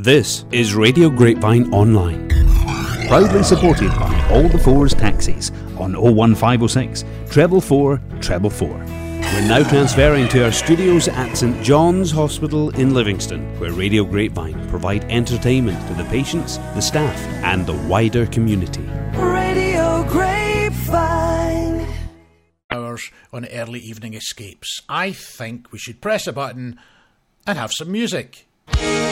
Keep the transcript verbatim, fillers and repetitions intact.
This is Radio Grapevine Online, proudly supported by All the Fours Taxis on oh one five oh six, treble four, treble four. We're now transferring to our studios at St John's Hospital in Livingston, where Radio Grapevine provide entertainment to the patients, the staff, and the wider community. Radio Grapevine. Hours on early evening escapes. I think we should press a button and have some music.